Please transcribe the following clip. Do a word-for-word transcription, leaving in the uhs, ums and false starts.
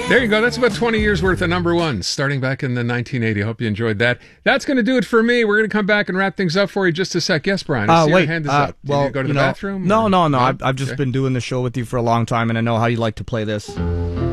There you go. That's about twenty years worth of number ones, starting back in the nineteen eighty. Hope you enjoyed that. That's going to do it for me. We're going to come back and wrap things up for you just a sec. Yes, Brian. I Uh, see wait, your hand is uh, up. Do you well, need to go to you the know, bathroom? No, or- no, no. I've, I've just Okay. been doing the show with you for a long time, and I know how you like to play this.